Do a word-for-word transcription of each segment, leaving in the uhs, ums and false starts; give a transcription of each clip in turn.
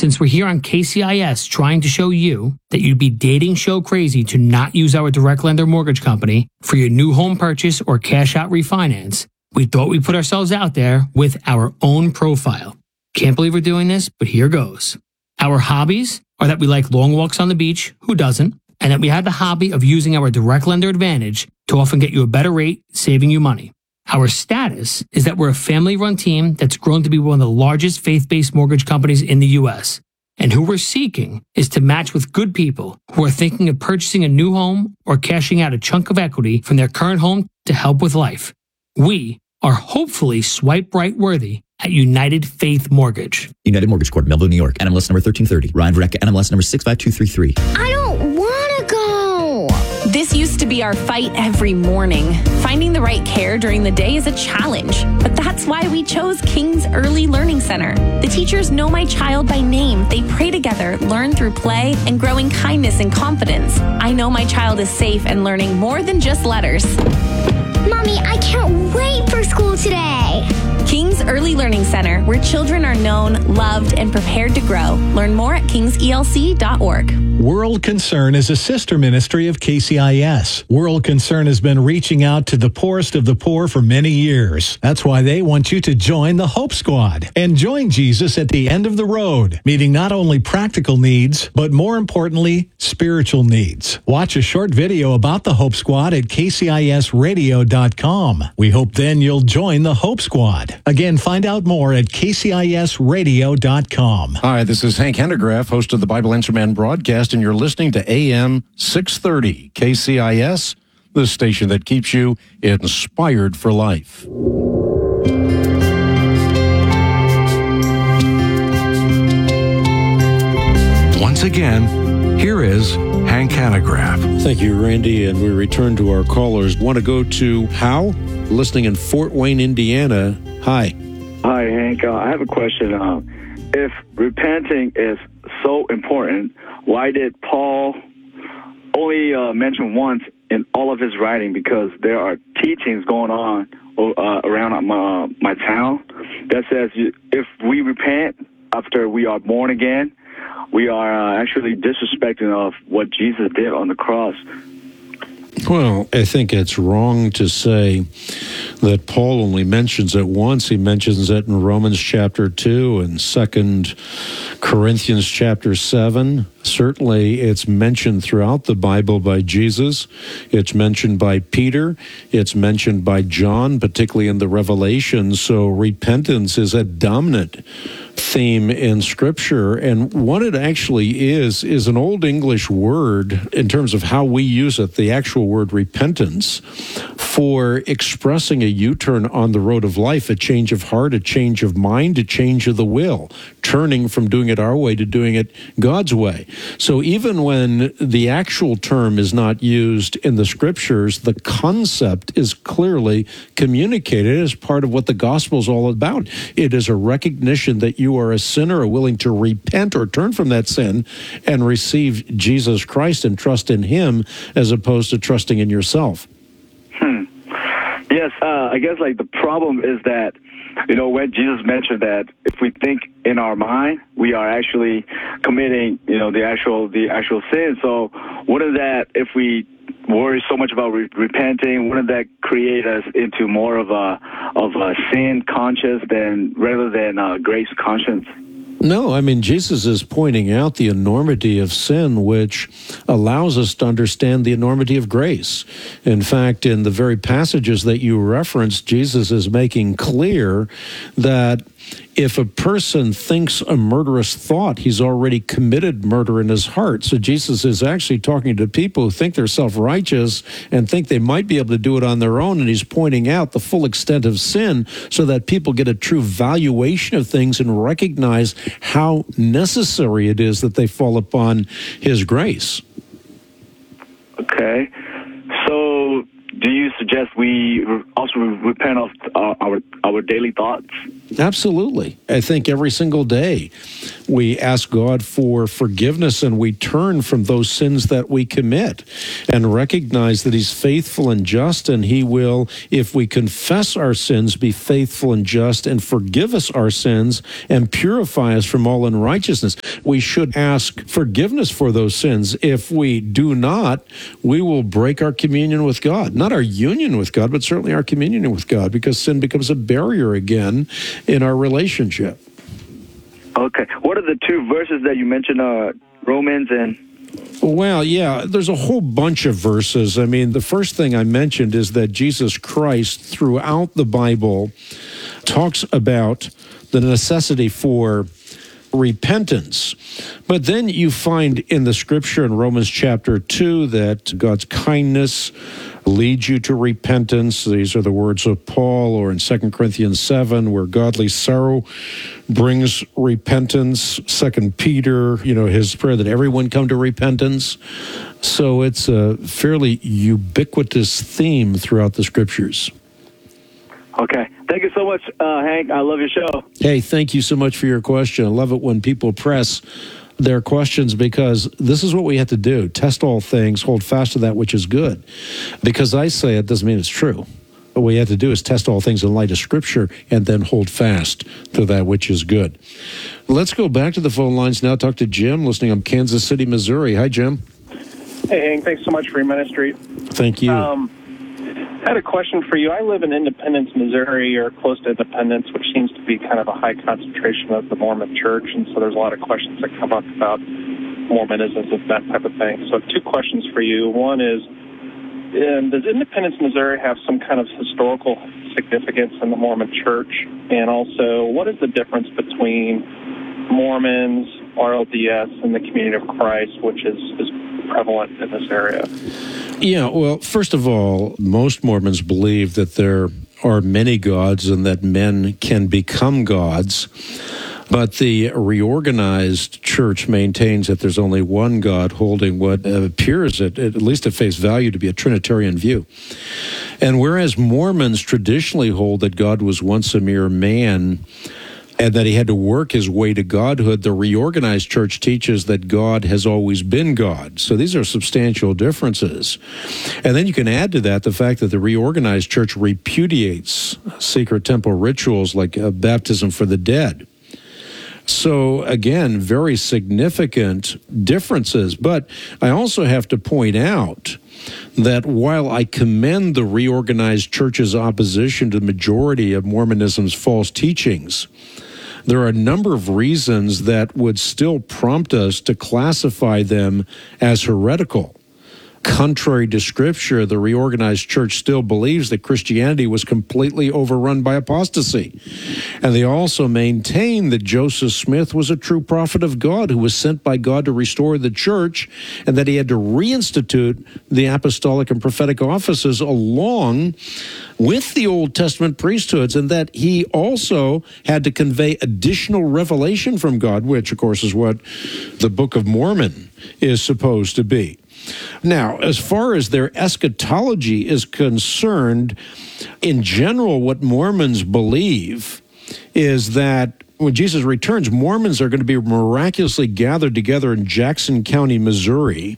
since we're here on K C I S trying to show you that you'd be dating show crazy to not use our direct lender mortgage company for your new home purchase or cash out refinance, we thought we'd put ourselves out there with our own profile. Can't believe we're doing this, but here goes. Our hobbies are that we like long walks on the beach, who doesn't, and that we have the hobby of using our direct lender advantage to often get you a better rate, saving you money. Our status is that we're a family-run team that's grown to be one of the largest faith-based mortgage companies in the U S. And who we're seeking is to match with good people who are thinking of purchasing a new home or cashing out a chunk of equity from their current home to help with life. We are hopefully swipe right worthy at United Faith Mortgage. United Mortgage Corp, Melville, New York. N M L S number thirteen thirty. Ryan Vereka, N M L S number six five two three three. I don't want to go. This used to be our fight every morning. Finding the right care during the day is a challenge, but that's why we chose King's Early Learning Center. The teachers know my child by name. They pray together, learn through play, and grow in kindness and confidence. I know my child is safe and learning more than just letters. Mommy, I can't wait for school today. King's Early Learning Center, where children are known, loved, and prepared to grow. Learn more at kings e l c dot org. World Concern is a sister ministry of K C I S. World Concern has been reaching out to the poorest of the poor for many years. That's why they want you to join the Hope Squad and join Jesus at the end of the road, meeting not only practical needs, but more importantly, spiritual needs. Watch a short video about the Hope Squad at k c i s radio dot com. We hope then you'll join the Hope Squad. Again, find out more at k c i s radio dot com. Hi, this is Hank Hendegraff, host of the Bible Answer Man broadcast, and you're listening to A M six thirty K C I S, the station that keeps you inspired for life. Once again, here is Hank Hendegraff. Thank you, Randy, and we return to our callers. Want to go to Hal, listening in Fort Wayne, Indiana. Hi. Hi, Hank. Uh, I have a question. Uh, if repenting is so important, why did Paul only uh, mention once in all of his writing? Because there are teachings going on uh, around my, uh, my town that says if we repent after we are born again, we are uh, actually disrespecting of what Jesus did on the cross. Well, I think it's wrong to say that Paul only mentions it once. He mentions it in Romans chapter two and Second Corinthians chapter seven. Certainly, it's mentioned throughout the Bible by Jesus. It's mentioned by Peter. It's mentioned by John, particularly in the Revelation. So repentance is a dominant theme in Scripture. And what it actually is, is an Old English word in terms of how we use it, the actual word repentance, for expressing a U-turn on the road of life, a change of heart, a change of mind, a change of the will, turning from doing it our way to doing it God's way. So even when the actual term is not used in the Scriptures, the concept is clearly communicated as part of what the gospel is all about. It is a recognition that you are a sinner, are willing to repent or turn from that sin and receive Jesus Christ and trust in Him as opposed to trusting in yourself. Hmm. Yes, uh, I guess like the problem is that, you know, when Jesus mentioned that if we think in our mind, we are actually committing, you know, the actual the actual sin. So wouldn't that, if we worry so much about re- repenting, wouldn't that create us into more of a of a sin conscious than rather than a grace conscience? No, I mean, Jesus is pointing out the enormity of sin, which allows us to understand the enormity of grace. In fact, in the very passages that you referenced, Jesus is making clear that if a person thinks a murderous thought, he's already committed murder in his heart. So Jesus is actually talking to people who think they're self-righteous and think they might be able to do it on their own, and he's pointing out the full extent of sin so that people get a true valuation of things and recognize how necessary it is that they fall upon his grace. Okay. So do you suggest we also repent of uh, our our daily thoughts? Absolutely. I think every single day we ask God for forgiveness and we turn from those sins that we commit and recognize that He's faithful and just, and He will, if we confess our sins, be faithful and just and forgive us our sins and purify us from all unrighteousness. we should ask forgiveness for those sins. If we do not, we will break our communion with God. Not our union with God, but certainly our communion with God, because sin becomes a barrier again in our relationship. Okay. What are the two verses that you mentioned, uh, Romans and... Well, yeah, there's a whole bunch of verses. I mean, the first thing I mentioned is that Jesus Christ, throughout the Bible, talks about the necessity for repentance. But then you find in the scripture in Romans chapter two that God's kindness leads you to repentance. These are the words of Paul, or in Second Corinthians seven, where godly sorrow brings repentance. Second Peter, you know, his prayer that everyone come to repentance. So it's a fairly ubiquitous theme throughout the scriptures. Okay. Thank you so much, uh, Hank. I love your show. Hey, thank you so much for your question. I love it when people press their questions, because this is what we have to do. Test all things, hold fast to that which is good. Because I say it doesn't mean it's true. What we have to do is test all things in light of Scripture and then hold fast to that which is good. Let's go back to the phone lines now. Talk to Jim, listening on Kansas City, Missouri. Hi, Jim. Hey, Hank. Thanks so much for your ministry. Thank you. Um, I had a question for you. I live in Independence, Missouri, or close to Independence, which seems to be kind of a high concentration of the Mormon church, and so there's a lot of questions that come up about Mormonism and that type of thing. So two questions for you. One is, um, does Independence, Missouri have some kind of historical significance in the Mormon church? And also, what is the difference between Mormons, R L D S, and the Community of Christ, which is, is prevalent in this area? Yeah, well, first of all, most Mormons believe that there are many gods and that men can become gods. But the reorganized church maintains that there's only one God, holding what appears, at, at least at face value, to be a Trinitarian view. And whereas Mormons traditionally hold that God was once a mere man and that he had to work his way to godhood, the reorganized church teaches that God has always been God. So these are substantial differences. And then you can add to that the fact that the reorganized church repudiates secret temple rituals like uh, baptism for the dead. So, again, very significant differences. But I also have to point out that while I commend the reorganized church's opposition to the majority of Mormonism's false teachings, there are a number of reasons that would still prompt us to classify them as heretical. Contrary to Scripture, the reorganized church still believes that Christianity was completely overrun by apostasy. And they also maintain that Joseph Smith was a true prophet of God who was sent by God to restore the church, and that he had to reinstitute the apostolic and prophetic offices along with the Old Testament priesthoods, and that he also had to convey additional revelation from God, which, of course, is what the Book of Mormon is supposed to be. Now, as far as their eschatology is concerned, in general, what Mormons believe is that when Jesus returns, Mormons are going to be miraculously gathered together in Jackson County, Missouri,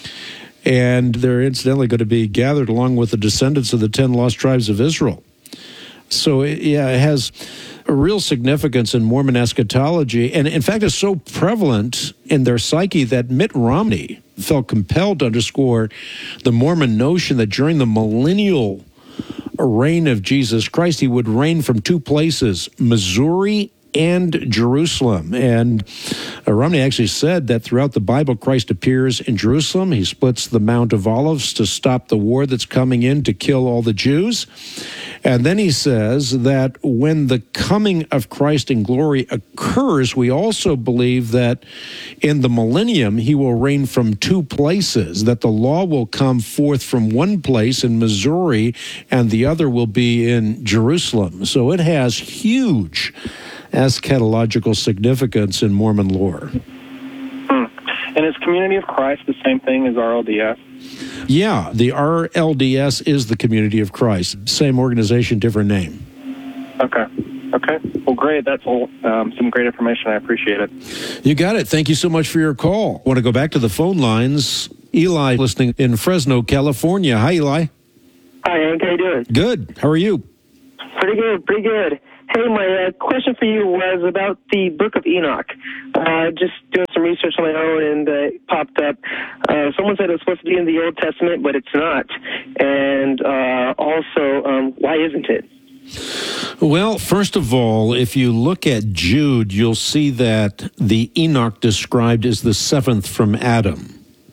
and they're incidentally going to be gathered along with the descendants of the ten lost tribes of Israel. So, yeah, it has a real significance in Mormon eschatology, and in fact, it's so prevalent in their psyche that Mitt Romney felt compelled to underscore the Mormon notion that during the millennial reign of Jesus Christ, he would reign from two places, Missouri and Jerusalem. And uh, Romney actually said that throughout the Bible, Christ appears in Jerusalem. He splits the Mount of Olives to stop the war that's coming in to kill all the Jews. And then he says that when the coming of Christ in glory occurs, we also believe that in the millennium, he will reign from two places, that the law will come forth from one place in Missouri and the other will be in Jerusalem. So it has huge eschatological significance in Mormon lore. Hmm. And is Community of Christ the same thing as R L D S? Yeah, the R L D S is the Community of Christ. Same organization, different name. Okay. Okay. Well, great. That's all, um, some great information. I appreciate it. You got it. Thank you so much for your call. I want to go back to the phone lines. Eli, listening in Fresno, California. Hi, Eli. Hi, Hank. How you doing? Good. How are you? Pretty good. Pretty good. Hey, my uh, question for you was about the Book of Enoch. Uh, just doing some research on my own, and uh, it popped up. Uh, someone said it was supposed to be in the Old Testament, but it's not. And uh, also, um, why isn't it? Well, first of all, if you look at Jude, you'll see that the Enoch described is the seventh from Adam.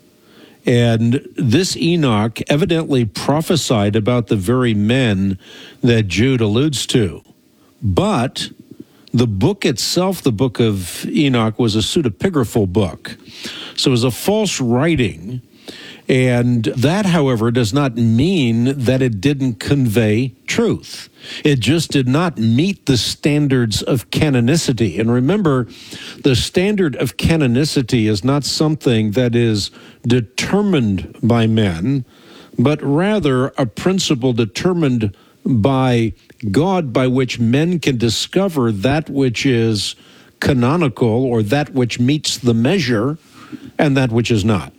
And this Enoch evidently prophesied about the very men that Jude alludes to. But the book itself, the book of Enoch, was a pseudepigraphal book. So it was a false writing. And that, however, does not mean that it didn't convey truth. It just did not meet the standards of canonicity. And remember, the standard of canonicity is not something that is determined by men, but rather a principle determined by God, by which men can discover that which is canonical or that which meets the measure and that which is not.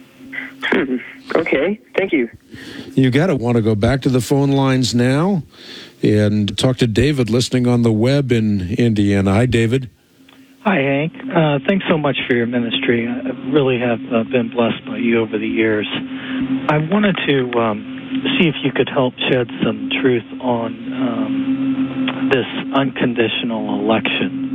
Hmm. Okay, thank you. You got to want to go back to the phone lines now and talk to David listening on the web in Indiana. Hi, David. Hi, Hank. Uh, thanks so much for your ministry. I really have uh, been blessed by you over the years. I wanted to um, see if you could help shed some truth on um, this unconditional election.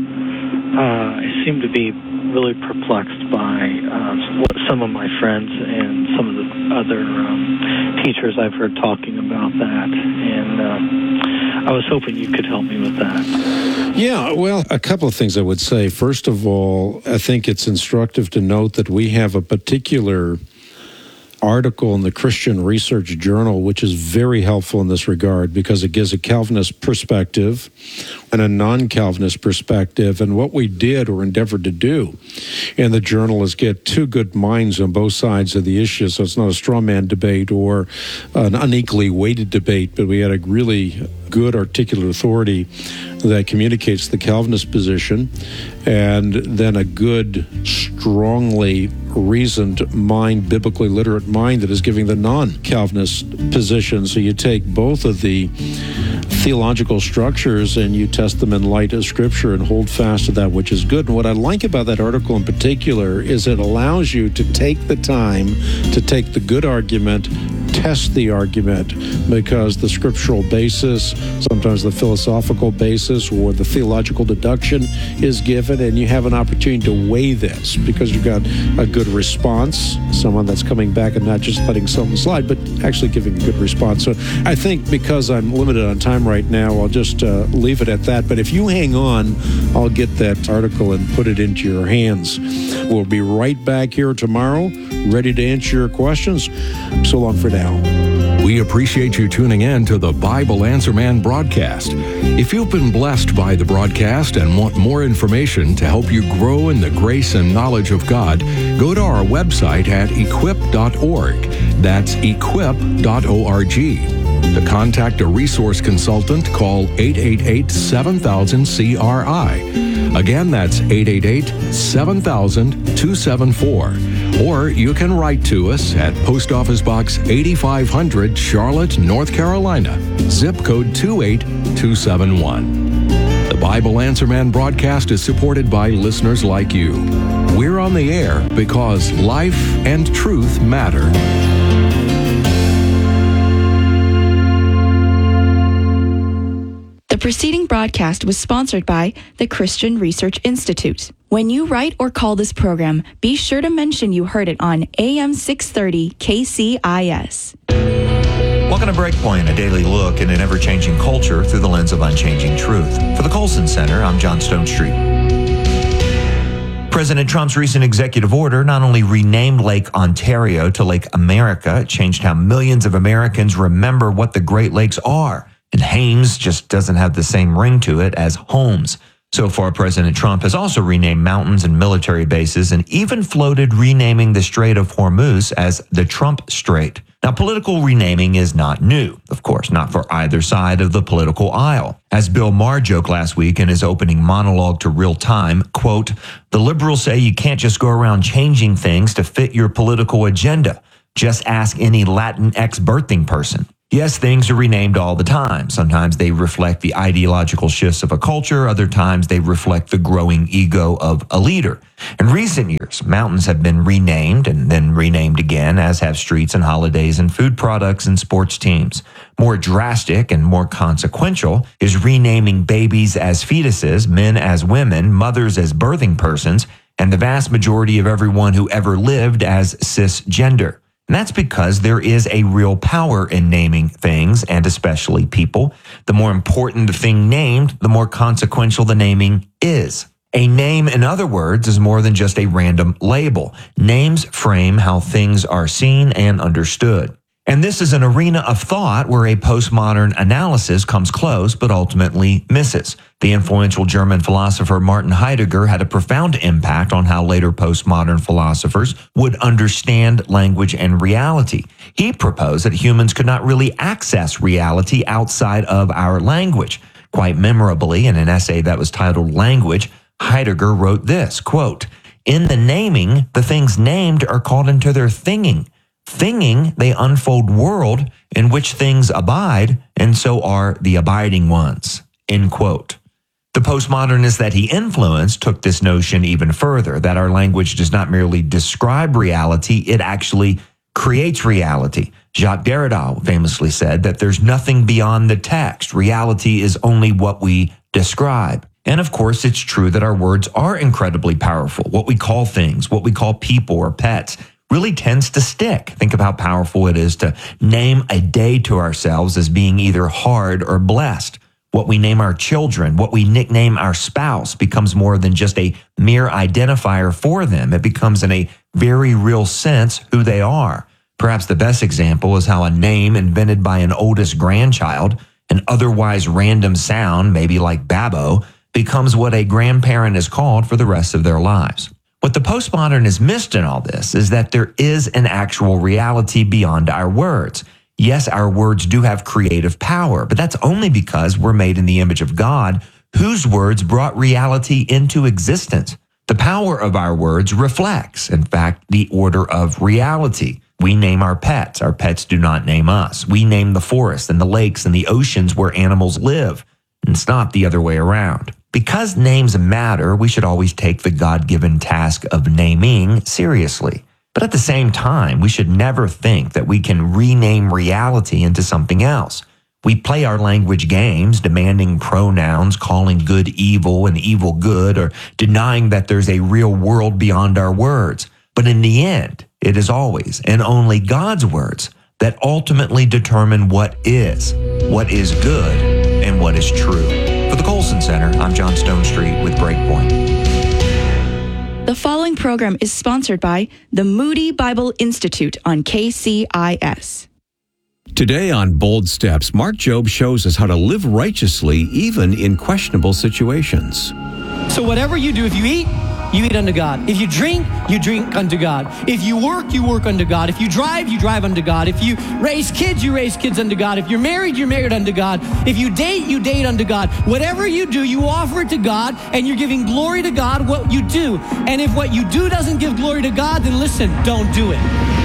Uh, I seem to be really perplexed by uh, what some of my friends and some of the other um, teachers I've heard talking about that, and uh, I was hoping you could help me with that. Yeah, well, a couple of things I would say. First of all, I think it's instructive to note that we have a particular article in the Christian Research Journal, which is very helpful in this regard because it gives a Calvinist perspective and a non-Calvinist perspective. And what we did or endeavored to do in the journal is get two good minds on both sides of the issue. So it's not a straw man debate or an unequally weighted debate, but we had a really good articulate authority that communicates the Calvinist position, and then a good, strongly reasoned mind, biblically literate mind that is giving the non-Calvinist position. So you take both of the theological structures and you test them in light of Scripture and hold fast to that which is good. And what I like about that article in particular is it allows you to take the time to take the good argument, test the argument, because the scriptural basis, sometimes the philosophical basis or the theological deduction is given, and you have an opportunity to weigh this because you've got a good response, someone that's coming back and not just letting something slide, but actually giving a good response. So I think because I'm limited on time right now, I'll just uh, leave it at that. But if you hang on, I'll get that article and put it into your hands. We'll be right back here tomorrow, ready to answer your questions. So long for now. We appreciate you tuning in to the Bible Answer Man broadcast. If you've been blessed by the broadcast and want more information to help you grow in the grace and knowledge of God, go to our website at equip dot org. That's equip dot org. To contact a resource consultant, call eight eight eight, seven thousand, C R I. Again, that's eight eight eight, seven thousand, two seven four. Or you can write to us at Post Office Box eighty-five hundred, Charlotte, North Carolina, zip code two eight two seven one. The Bible Answer Man broadcast is supported by listeners like you. We're on the air because life and truth matter. The preceding broadcast was sponsored by the Christian Research Institute. When you write or call this program, be sure to mention you heard it on A M six thirty K C I S. Welcome to Breakpoint, a daily look in an ever-changing culture through the lens of unchanging truth. For the Colson Center, I'm John Stone Street. President Trump's recent executive order not only renamed Lake Ontario to Lake America, it changed how millions of Americans remember what the Great Lakes are. And Hames just doesn't have the same ring to it as Holmes. So far, President Trump has also renamed mountains and military bases and even floated renaming the Strait of Hormuz as the Trump Strait. Now, political renaming is not new, of course, not for either side of the political aisle. As Bill Maher joked last week in his opening monologue to Real Time, quote, "The liberals say you can't just go around changing things to fit your political agenda. Just ask any Latinx birthing person." Yes, things are renamed all the time. Sometimes they reflect the ideological shifts of a culture. Other times they reflect the growing ego of a leader. In recent years, mountains have been renamed and then renamed again, as have streets and holidays and food products and sports teams. More drastic and more consequential is renaming babies as fetuses, men as women, mothers as birthing persons, and the vast majority of everyone who ever lived as cisgender. And that's because there is a real power in naming things, and especially people. The more important the thing named, the more consequential the naming is. A name, in other words, is more than just a random label. Names frame how things are seen and understood. And this is an arena of thought where a postmodern analysis comes close but ultimately misses. The influential German philosopher Martin Heidegger had a profound impact on how later postmodern philosophers would understand language and reality. He proposed that humans could not really access reality outside of our language. Quite memorably, in an essay that was titled Language, Heidegger wrote this, quote, "In the naming, the things named are called into their thinging. Thinging, they unfold world in which things abide, and so are the abiding ones." End quote. The postmodernists that he influenced took this notion even further, that our language does not merely describe reality, it actually creates reality. Jacques Derrida famously said that there's nothing beyond the text. Reality is only what we describe. And of course, it's true that our words are incredibly powerful. What we call things, what we call people or pets, really tends to stick. Think of how powerful it is to name a day to ourselves as being either hard or blessed. What we name our children, what we nickname our spouse becomes more than just a mere identifier for them. It becomes in a very real sense who they are. Perhaps the best example is how a name invented by an oldest grandchild, an otherwise random sound, maybe like Babbo, becomes what a grandparent is called for the rest of their lives. What the postmodern has missed in all this is that there is an actual reality beyond our words. Yes, our words do have creative power, but that's only because we're made in the image of God, whose words brought reality into existence. The power of our words reflects, in fact, the order of reality. We name our pets. Our pets do not name us. We name the forests and the lakes and the oceans where animals live. And it's not the other way around. Because names matter, we should always take the God-given task of naming seriously. But at the same time, we should never think that we can rename reality into something else. We play our language games, demanding pronouns, calling good evil and evil good, or denying that there's a real world beyond our words. But in the end, it is always and only God's words that ultimately determine what is, what is good, and what is true. For the Colson Center, I'm John Stonestreet with Breakpoint. The following program is sponsored by the Moody Bible Institute on K C I S. Today on Bold Steps, Mark Jobe shows us how to live righteously even in questionable situations. So whatever you do, if you eat, you eat unto God. If you drink, you drink unto God. If you work, you work unto God. If you drive, you drive unto God. If you raise kids, you raise kids unto God. If you're married, you're married unto God. If you date, you date unto God. Whatever you do, you offer it to God, and you're giving glory to God what you do. And if what you do doesn't give glory to God, then listen, don't do it.